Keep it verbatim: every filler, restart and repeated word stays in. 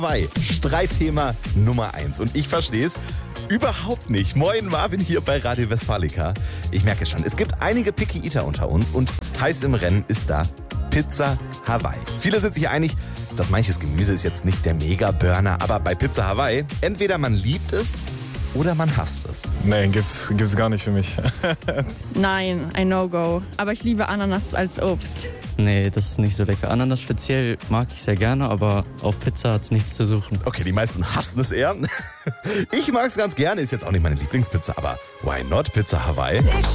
Hawaii, Streitthema Nummer eins. Und ich verstehe es überhaupt nicht. Moin, Marvin hier bei Radio Westfalica. Ich merke es schon, es gibt einige Picky Eater unter uns und heiß im Rennen ist da Pizza Hawaii. Viele sind sich einig, dass manches Gemüse ist jetzt nicht der Mega-Burner, aber bei Pizza Hawaii, entweder man liebt es oder man hasst es. Nee, gibt's, gibt's gar nicht für mich. Nein, ein No-Go. Aber ich liebe Ananas als Obst. Nee, das ist nicht so lecker. Ananas speziell mag ich sehr gerne, aber auf Pizza hat's nichts zu suchen. Okay, die meisten hassen es eher. Ich mag es ganz gerne, ist jetzt auch nicht meine Lieblingspizza, aber why not Pizza Hawaii?